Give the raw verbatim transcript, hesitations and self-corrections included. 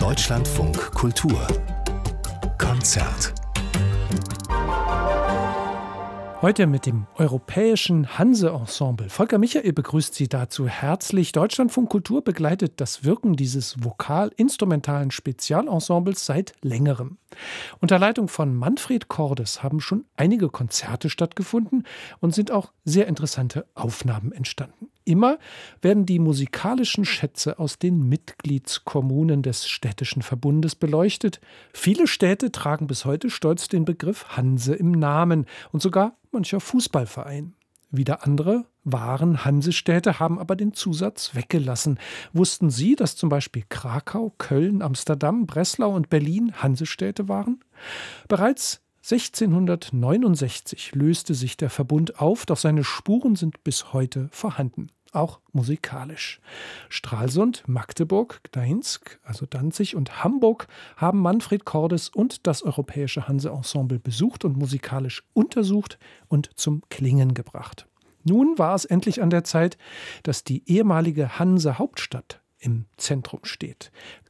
Deutschlandfunk Kultur Konzert. Heute mit dem Europäischen Hanse-Ensemble. Volker Michael begrüßt Sie dazu herzlich. Deutschlandfunk Kultur begleitet das Wirken dieses vokal-instrumentalen Spezialensembles seit längerem. Unter Leitung von Manfred Cordes haben schon einige Konzerte stattgefunden und sind auch sehr interessante Aufnahmen entstanden. Immer werden die musikalischen Schätze aus den Mitgliedskommunen des städtischen Verbundes beleuchtet. Viele Städte tragen bis heute stolz den Begriff Hanse im Namen und sogar mancher Fußballverein. Wieder andere waren Hansestädte, haben aber den Zusatz weggelassen. Wussten Sie, dass zum Beispiel Krakau, Köln, Amsterdam, Breslau und Berlin Hansestädte waren? Bereits sechzehnhundertneunundsechzig löste sich der Verbund auf, doch seine Spuren sind bis heute vorhanden, auch musikalisch. Stralsund, Magdeburg, Gdańsk, also Danzig und Hamburg haben Manfred Cordes und das Europäische Hanse-Ensemble besucht und musikalisch untersucht und zum Klingen gebracht. Nun war es endlich an der Zeit, dass die ehemalige Hanse-Hauptstadt im Zentrum steht.